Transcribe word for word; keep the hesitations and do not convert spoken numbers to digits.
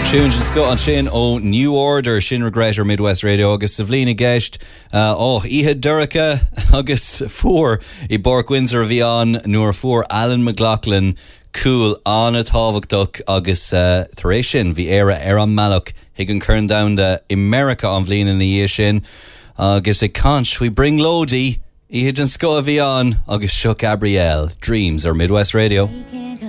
Tunes is go an sin ó New Order sin regret ar Midwest Radio agus sa bhlína gceist ó Ihe Duracha agus fuair I Bork Windsor a bhí an nuair fuair Alan McLaughlin cool an a tábhachtach agus uh, tar éis sin bhí éire ar an malach hiag an churn down de America an bhlína na dhé sin agus ag cant we bring Lodi Ihe den sco a bhí an agus seo Gabrielle Dreams ar Midwest Radio.